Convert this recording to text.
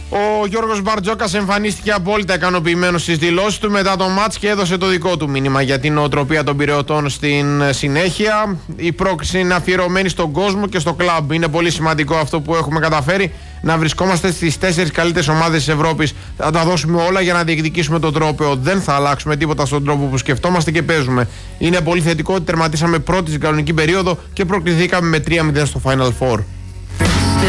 Ο Γιώργος Μπαρτζόκας εμφανίστηκε απόλυτα ικανοποιημένος στις δηλώσεις του μετά το μάτς και έδωσε το δικό του μήνυμα για την νοοτροπία των Πειραιωτών στην συνέχεια. Η πρόκληση είναι αφιερωμένη στον κόσμο και στο κλαμπ. Είναι πολύ σημαντικό αυτό που έχουμε καταφέρει, να βρισκόμαστε στις 4 καλύτερες ομάδες της Ευρώπης. Θα τα δώσουμε όλα για να διεκδικήσουμε τον τρόπο. Δεν θα αλλάξουμε τίποτα στον τρόπο που σκεφτόμαστε και παίζουμε. Είναι πολύ θετικό ότι τερματίσαμε πρώτη στην κανονική περίοδο και προκληθήκαμε με 3-0 στο Final Four.